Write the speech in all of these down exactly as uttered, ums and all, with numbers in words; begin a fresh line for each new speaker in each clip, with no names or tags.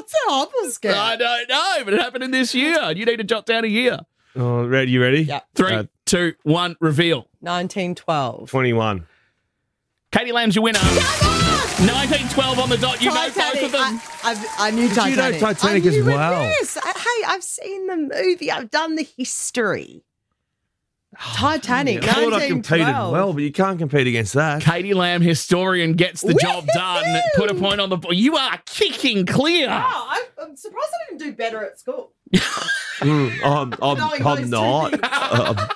What's a hobble skirt?
I don't know, but it happened in this year. You need to jot down a year.
Oh, ready? You ready?
Yeah.
Three,
Uh,
two, one, reveal.
nineteen twelve.
twenty-one.
Katie Lamb's your winner. nineteen twelve on the dot. You know both of them.
I, I, I knew
Did you know
Titanic.
Titanic
I
as
knew it,
well?
Yes. I, hey, I've seen the movie. I've done the history. Titanic,
I thought I
nineteen
competed
twelve.
well, but you can't compete against that.
Katie Lamb, historian, gets the job done. Put a point on the board. You are kicking clear.
Oh, I'm, I'm surprised I didn't do better at school.
Mm, I'm, I'm,
Knowing
I'm
those two
not.
things.
Uh,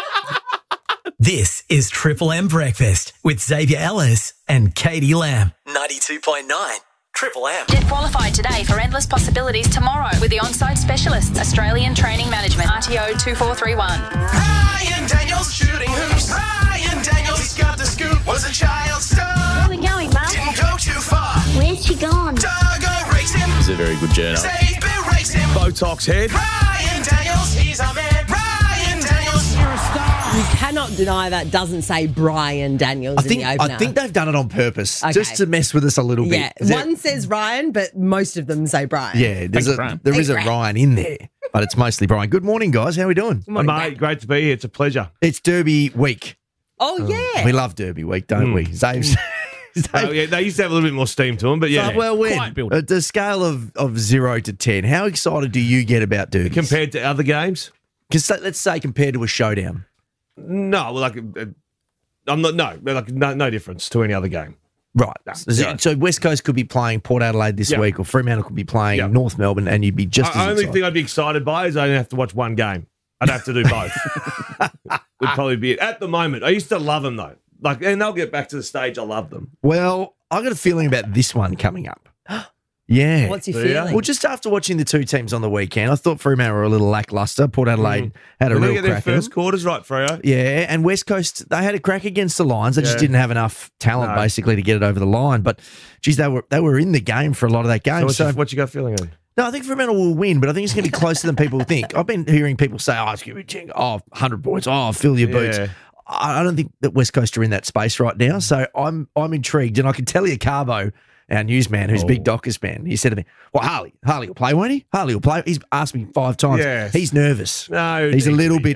This is Triple M Breakfast with Xavier Ellis and Katie Lamb. ninety-two point nine Triple M.
Get qualified today for endless possibilities tomorrow with the on-site specialists, Australian Training Management, R T O two four three one.
Ryan Daniels shooting hoops. Ryan Daniels, he's got the scoop. Was a child star.
Where are we going, Mum?
Didn't go too far.
Where's she gone?
Doggo race him.
It's a very good journal.
Saban race him.
Botox head.
Ryan Daniels, he's a man. Ryan Daniels, you're a star.
You cannot deny that doesn't say Brian Daniels
I think
in the opener.
I think they've done it on purpose,
Okay.
just to mess with us a little bit.
Yeah,
There-
one says Ryan, but most of them say Brian.
yeah. There's
Thanks,
a,
Brian.
there is a
Thanks,
Ryan in there, but it's mostly Brian. Good morning, guys. How are we doing?
Good morning,
Mate,
mate.
great to be here. It's a pleasure.
It's Derby week.
Oh, yeah.
We love Derby week, don't
Mm.
we? Zave's,
Oh, yeah, they used to have a little bit more steam to them, but yeah.
So, well, when,
Quiet building.
at the scale of, of zero to ten, how excited do you get about Derby?
Compared to other games?
Because let's say compared to a showdown.
No, well, like, uh, I'm not, no, like, no, no difference to any other game.
Right.
zero.
So West Coast could be playing Port Adelaide this
Yeah.
week, or Fremantle could be playing
Yeah.
North Melbourne, and you'd be just
The
as
only
excited.
thing I'd be excited by is I don't have to watch one game. I'd have to do both. Would probably be it. At the moment, I used to love them, though. Like, and they'll get back to the stage. I love them.
Well, I got a feeling about this one coming up. Yeah.
What's your
Do ya?
feeling?
Well, just after watching the two teams on the weekend, I thought Fremantle were a little lackluster. Port Adelaide had a
Did they
real
get their
crack. at
first
them.
quarters right, Freo?
Yeah, and West Coast, they had a crack against the Lions. They just
Yeah.
didn't have enough talent,
No.
basically, to get it over the line. But, geez, they were they were in the game for a lot of that
So
game.
what's,
So,
your, what you got feeling on?
no, I think Fremantle will win, but I think it's going to be closer than people think. I've been hearing people say, oh, it's going to be oh, one hundred points. Oh, fill your boots.
Yeah.
I I don't think that West Coast are in that space right now. So I'm I'm intrigued. And I can tell you, Carbo, our newsman, who's a big
Oh.
Dockers fan, he said to me, well, Harley, Harley will play, won't he? Harley will play. He's asked me five times.
Yes.
He's nervous.
No,
He's a
needs to
little
be
bit